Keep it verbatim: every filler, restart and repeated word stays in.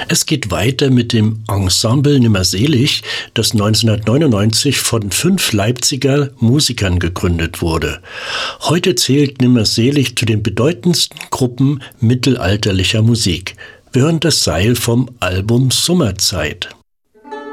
Es geht weiter mit dem Ensemble Nimmerselig, das neunzehnhundertneunundneunzig von fünf Leipziger Musikern gegründet wurde. Heute zählt Nimmerselig zu den bedeutendsten Gruppen mittelalterlicher Musik. Wir hören das Seil vom Album Summerzeit.